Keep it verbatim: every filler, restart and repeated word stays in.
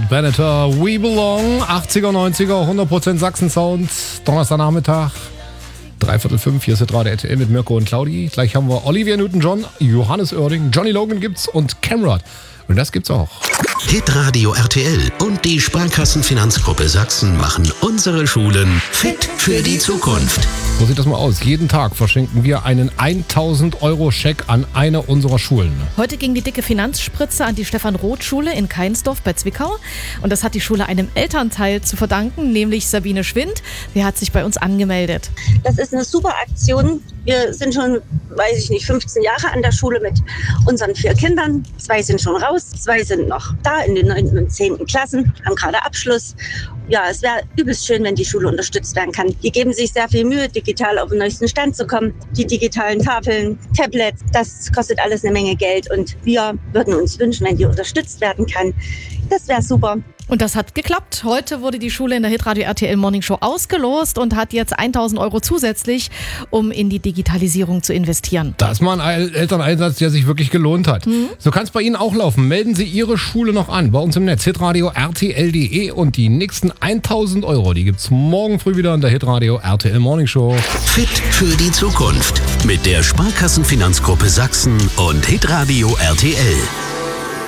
Benatar, We Belong, achtziger, neunziger, hundert Prozent Sachsen-Sound, Donnerstagnachmittag, dreiviertel fünf, hier ist der Radio R T L mit Mirko und Claudi. Gleich haben wir Olivia Newton-John, Johannes Oerding, Johnny Logan gibt's und Camrad. Und das gibt's auch. Hitradio R T L und die Sparkassenfinanzgruppe Sachsen machen unsere Schulen fit für die Zukunft. So sieht das mal aus. Jeden Tag verschenken wir einen tausend Euro Scheck an eine unserer Schulen. Heute ging die dicke Finanzspritze an die Stefan-Roth-Schule in Keinsdorf bei Zwickau. Und das hat die Schule einem Elternteil zu verdanken, nämlich Sabine Schwind. Die hat sich bei uns angemeldet. Das ist eine super Aktion. Wir sind schon, weiß ich nicht, fünfzehn Jahre an der Schule mit unseren vier Kindern. Zwei sind schon raus, zwei sind noch da in den neunten und zehnten Klassen, haben gerade Abschluss. Ja, es wäre übelst schön, wenn die Schule unterstützt werden kann. Die geben sich sehr viel Mühe, digital auf den neuesten Stand zu kommen. Die digitalen Tafeln, Tablets, das kostet alles eine Menge Geld. Und wir würden uns wünschen, wenn die unterstützt werden kann. Das wäre super. Und das hat geklappt. Heute wurde die Schule in der Hitradio R T L Morning Show ausgelost und hat jetzt tausend Euro zusätzlich, um in die Digitalisierung zu investieren. Das ist mal ein Elterneinsatz, der sich wirklich gelohnt hat. Mhm. So kann es bei Ihnen auch laufen. Melden Sie Ihre Schule noch an bei uns im Netz, hitradio R T L punkt de, und die nächsten tausend Euro, die gibt's morgen früh wieder in der Hitradio R T L Morning Show. Fit für die Zukunft mit der Sparkassenfinanzgruppe Sachsen und Hitradio R T L.